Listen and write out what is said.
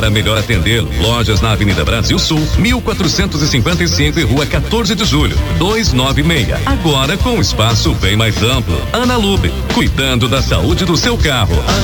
Para melhor atendê-lo, lojas na Avenida Brasil Sul, 1455 e Rua 14 de Julho, 296. Agora com espaço bem mais amplo. Ana Lube, cuidando da saúde do seu carro.